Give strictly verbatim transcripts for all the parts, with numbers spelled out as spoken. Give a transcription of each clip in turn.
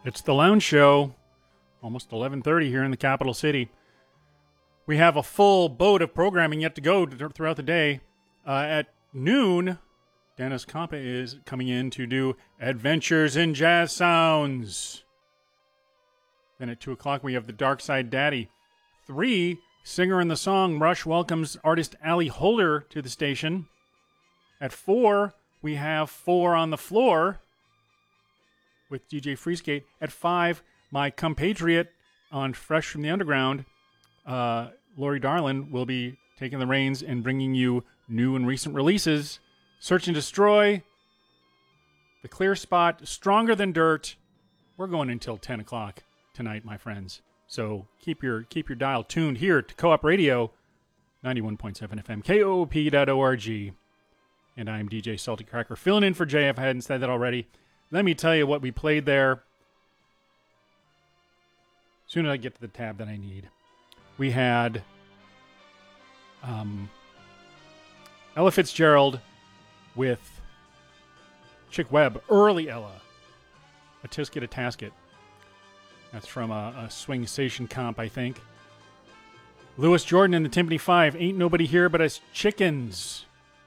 It's the Lounge Show, almost eleven thirty here in the capital city. We have a full boat of programming yet to go throughout the day. Uh, at noon, Dennis Compa is coming in to do Adventures in Jazz Sounds. Then at two o'clock, we have The Dark Side Daddy. three, singer in the song Rush welcomes artist Allie Holder to the station. At four, we have Four on the Floor with D J Freeskate. At five, my compatriot on Fresh from the Underground, uh, Lori Darlin, will be taking the reins and bringing you new and recent releases. Search and Destroy, The Clear Spot, Stronger Than Dirt. We're going until ten o'clock tonight, my friends. So keep your keep your dial tuned here to Co-op Radio, ninety-one point seven F M, K O O P dot org. And I'm D J Salty Cracker, filling in for Jay if I hadn't said that already. Let me tell you what we played there. As soon as I get to the tab that I need. We had um, Ella Fitzgerald with Chick Webb, early Ella, A Tisket, A Tasket. That's from a, a Swing Station comp, I think. Lewis Jordan and the Timpani Five, Ain't Nobody Here But Us Chickens.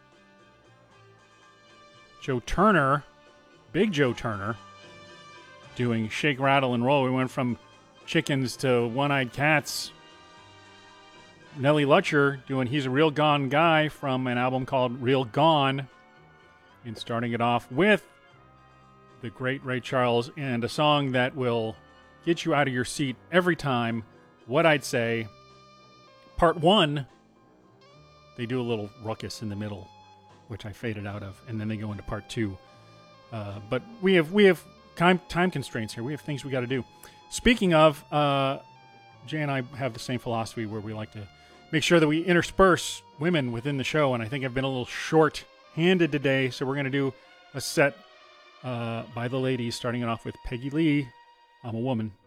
Joe Turner, Big Joe Turner, doing Shake, Rattle, and Roll. We went from Chickens to One-Eyed Cats. Nellie Lutcher doing He's a Real Gone Guy from an album called Real Gone. And starting it off with the great Ray Charles and a song that will get you out of your seat every time. What I'd Say. Part one, they do a little ruckus in the middle, which I faded out of, and then they go into part two. Uh, but we have we have time, time constraints here. We have things we got to do. Speaking of, uh, Jay and I have the same philosophy where we like to make sure that we intersperse women within the show, and I think I've been a little short-handed today, so we're going to do a set uh, by the ladies, starting it off with Peggy Lee, I'm a Woman,